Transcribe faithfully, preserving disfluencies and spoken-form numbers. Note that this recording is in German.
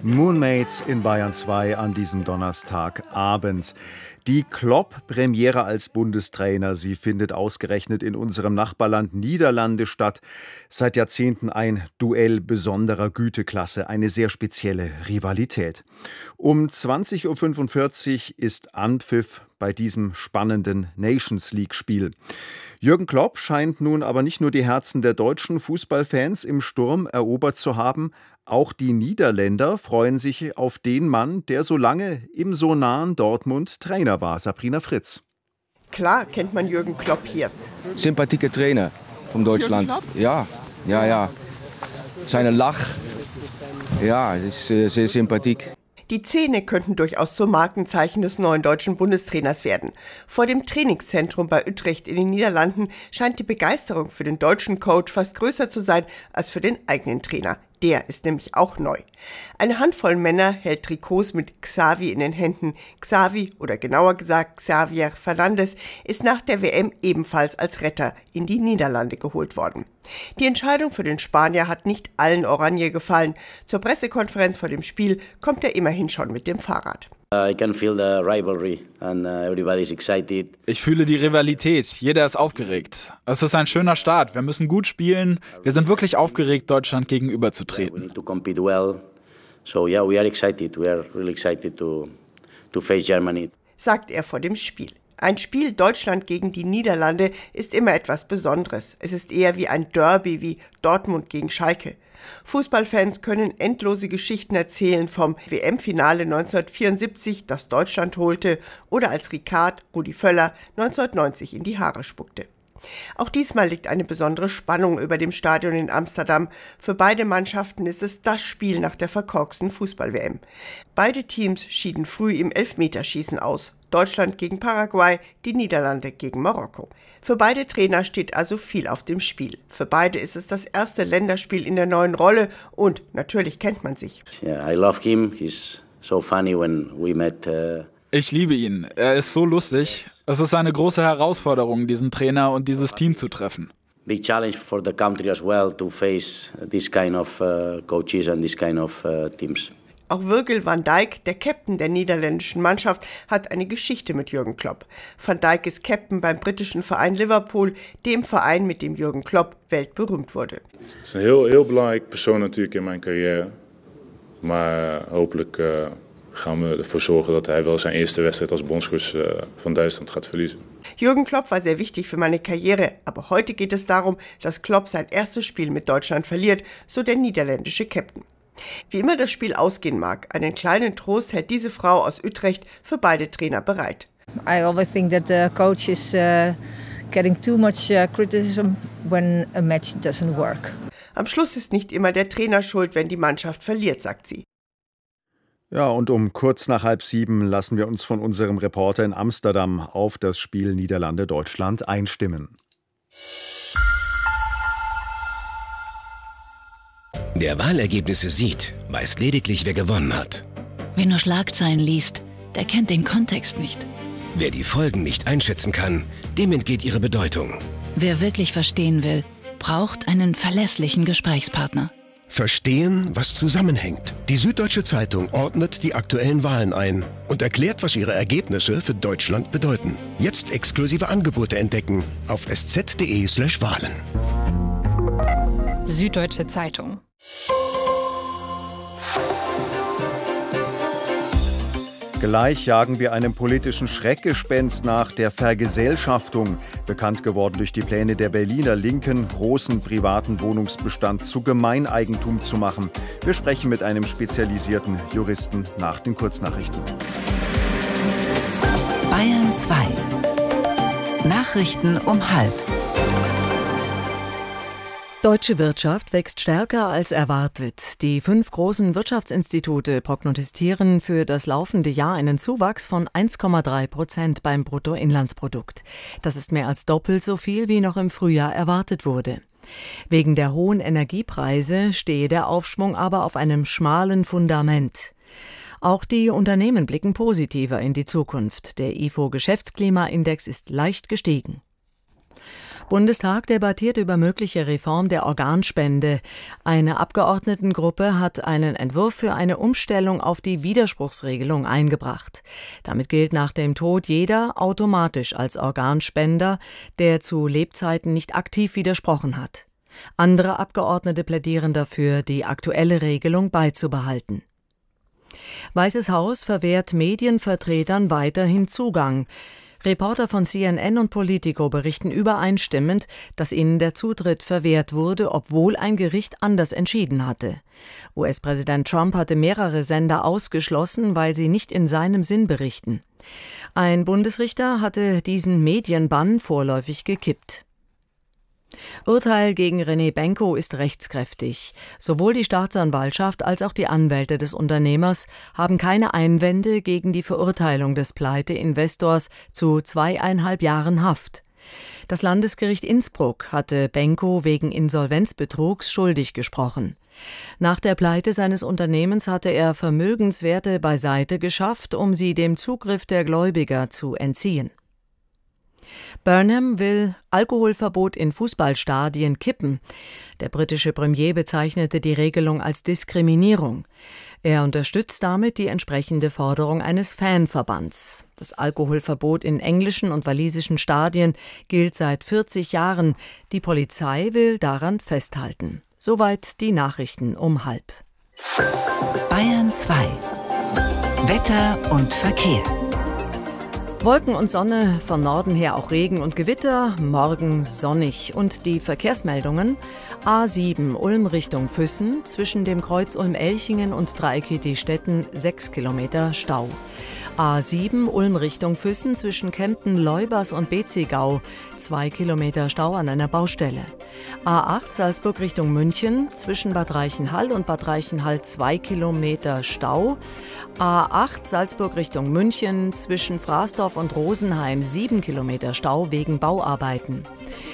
Moonmates in Bayern zwei an diesem Donnerstagabend. Die Klopp-Premiere als Bundestrainer, sie findet ausgerechnet in unserem Nachbarland Niederlande statt. Seit Jahrzehnten ein Duell besonderer Güteklasse, eine sehr spezielle Rivalität. Um zwanzig Uhr fünfundvierzig ist Anpfiff bei diesem spannenden Nations-League-Spiel. Jürgen Klopp scheint nun aber nicht nur die Herzen der deutschen Fußballfans im Sturm erobert zu haben. Auch die Niederländer freuen sich auf den Mann, der so lange im so nahen Dortmund Trainer war. Sabrina Fritz. Klar kennt man Jürgen Klopp hier. Sympathieke Trainer von Deutschland. Ja, ja, ja. Seine Lach, ja, ist äh, sehr sympathiek. Die Zähne könnten durchaus zum Markenzeichen des neuen deutschen Bundestrainers werden. Vor dem Trainingszentrum bei Utrecht in den Niederlanden scheint die Begeisterung für den deutschen Coach fast größer zu sein als für den eigenen Trainer. Der ist nämlich auch neu. Eine Handvoll Männer hält Trikots mit Xavi in den Händen. Xavi, oder genauer gesagt Xavier Fernandes, ist nach der W M ebenfalls als Retter in die Niederlande geholt worden. Die Entscheidung für den Spanier hat nicht allen Oranje gefallen. Zur Pressekonferenz vor dem Spiel kommt er immerhin schon mit dem Fahrrad. Ich fühle die Rivalität, jeder ist aufgeregt. Es ist ein schöner Start, wir müssen gut spielen. Wir sind wirklich aufgeregt, Deutschland gegenüberzutreten. Sagt er vor dem Spiel. Ein Spiel Deutschland gegen die Niederlande ist immer etwas Besonderes. Es ist eher wie ein Derby, wie Dortmund gegen Schalke. Fußballfans können endlose Geschichten erzählen vom W M-Finale neunzehnhundertvierundsiebzig, das Deutschland holte, oder als Ricard Rudi Völler neunzehnhundertneunzig in die Haare spuckte. Auch diesmal liegt eine besondere Spannung über dem Stadion in Amsterdam. Für beide Mannschaften ist es das Spiel nach der verkorksten Fußball-W M. Beide Teams schieden früh im Elfmeterschießen aus. Deutschland gegen Paraguay, die Niederlande gegen Marokko. Für beide Trainer steht also viel auf dem Spiel. Für beide ist es das erste Länderspiel in der neuen Rolle und natürlich kennt man sich. Yeah, I love him. He's so funny when we met. Uh Ich liebe ihn. Er ist so lustig. Es ist eine große Herausforderung, diesen Trainer und dieses Team zu treffen. Big challenge for the country as well to face this kind of uh, coaches and this kind of uh, teams. Auch Virgil van Dijk, der Captain der niederländischen Mannschaft, hat eine Geschichte mit Jürgen Klopp. Van Dijk ist Captain beim britischen Verein Liverpool, dem Verein, mit dem Jürgen Klopp weltberühmt wurde. Het is een heel, heel belangrijke persoon natuurlijk in mijn carrière. Maar hopelijk uh, gaan we ervoor zorgen dat hij wel zijn eerste wedstrijd als bondscoach uh, van Duitsland gaat verliezen. Jürgen Klopp war sehr wichtig für meine Karriere, aber heute geht es darum, dass Klopp sein erstes Spiel mit Deutschland verliert, so der niederländische Captain. Wie immer das Spiel ausgehen mag, einen kleinen Trost hält diese Frau aus Utrecht für beide Trainer bereit. I always think that the coach is uh, getting too much uh, criticism when a match doesn't work. Am Schluss ist nicht immer der Trainer schuld, wenn die Mannschaft verliert, sagt sie. Ja, und um kurz nach halb sieben lassen wir uns von unserem Reporter in Amsterdam auf das Spiel Niederlande-Deutschland einstimmen. Wer Wahlergebnisse sieht, weiß lediglich, wer gewonnen hat. Wer nur Schlagzeilen liest, der kennt den Kontext nicht. Wer die Folgen nicht einschätzen kann, dem entgeht ihre Bedeutung. Wer wirklich verstehen will, braucht einen verlässlichen Gesprächspartner. Verstehen, was zusammenhängt. Die Süddeutsche Zeitung ordnet die aktuellen Wahlen ein und erklärt, was ihre Ergebnisse für Deutschland bedeuten. Jetzt exklusive Angebote entdecken auf sz.de slash Wahlen. Süddeutsche Zeitung. Gleich jagen wir einem politischen Schreckgespenst nach, der Vergesellschaftung. Bekannt geworden durch die Pläne der Berliner Linken, großen privaten Wohnungsbestand zu Gemeineigentum zu machen. Wir sprechen mit einem spezialisierten Juristen nach den Kurznachrichten. Bayern zwei. Nachrichten um halb. Deutsche Wirtschaft wächst stärker als erwartet. Die fünf großen Wirtschaftsinstitute prognostizieren für das laufende Jahr einen Zuwachs von eins Komma drei Prozent beim Bruttoinlandsprodukt. Das ist mehr als doppelt so viel, wie noch im Frühjahr erwartet wurde. Wegen der hohen Energiepreise stehe der Aufschwung aber auf einem schmalen Fundament. Auch die Unternehmen blicken positiver in die Zukunft. Der I F O-Geschäftsklimaindex ist leicht gestiegen. Bundestag debattiert über mögliche Reform der Organspende. Eine Abgeordnetengruppe hat einen Entwurf für eine Umstellung auf die Widerspruchsregelung eingebracht. Damit gilt nach dem Tod jeder automatisch als Organspender, der zu Lebzeiten nicht aktiv widersprochen hat. Andere Abgeordnete plädieren dafür, die aktuelle Regelung beizubehalten. Weißes Haus verwehrt Medienvertretern weiterhin Zugang. Reporter von C N N und Politico berichten übereinstimmend, dass ihnen der Zutritt verwehrt wurde, obwohl ein Gericht anders entschieden hatte. U S-Präsident Trump hatte mehrere Sender ausgeschlossen, weil sie nicht in seinem Sinn berichten. Ein Bundesrichter hatte diesen Medienbann vorläufig gekippt. Urteil gegen René Benko ist rechtskräftig. Sowohl die Staatsanwaltschaft als auch die Anwälte des Unternehmers haben keine Einwände gegen die Verurteilung des Pleite-Investors zu zweieinhalb Jahren Haft. Das Landesgericht Innsbruck hatte Benko wegen Insolvenzbetrugs schuldig gesprochen. Nach der Pleite seines Unternehmens hatte er Vermögenswerte beiseite geschafft, um sie dem Zugriff der Gläubiger zu entziehen. Burnham will Alkoholverbot in Fußballstadien kippen. Der britische Premier bezeichnete die Regelung als Diskriminierung. Er unterstützt damit die entsprechende Forderung eines Fanverbands. Das Alkoholverbot in englischen und walisischen Stadien gilt seit vierzig Jahren. Die Polizei will daran festhalten. Soweit die Nachrichten um halb. Bayern zwei. Wetter und Verkehr. Wolken und Sonne, von Norden her auch Regen und Gewitter, morgen sonnig. Und die Verkehrsmeldungen: A sieben Ulm Richtung Füssen, zwischen dem Kreuz Ulm-Elchingen und Dreieckig-Stetten sechs Kilometer Stau. A sieben Ulm Richtung Füssen, zwischen Kempten-Leubers und Bezigau zwei Kilometer Stau an einer Baustelle. A acht Salzburg Richtung München, zwischen Bad Reichenhall und Bad Reichenhall zwei Kilometer Stau. A acht Salzburg Richtung München, zwischen Fraßdorf und Rosenheim sieben Kilometer Stau wegen Bauarbeiten.